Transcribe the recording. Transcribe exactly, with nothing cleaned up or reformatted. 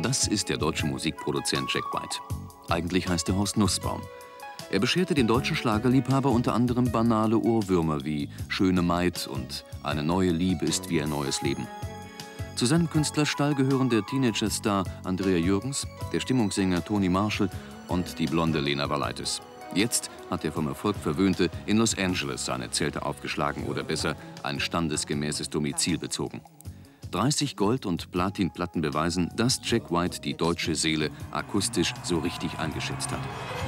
Das ist der deutsche Musikproduzent Jack White. Eigentlich heißt er Horst Nussbaum. Er bescherte den deutschen Schlagerliebhaber unter anderem banale Ohrwürmer wie »Schöne Maid« und »Eine neue Liebe ist wie ein neues Leben«. Zu seinem Künstlerstall gehören der Teenager-Star Andrea Jürgens, der Stimmungssänger Toni Marshall und die blonde Lena Valaitis. Jetzt hat der vom Erfolg Verwöhnte in Los Angeles seine Zelte aufgeschlagen oder besser ein standesgemäßes Domizil bezogen. dreißig Gold- und Platinplatten beweisen, dass Jack White die deutsche Seele akustisch so richtig eingeschätzt hat.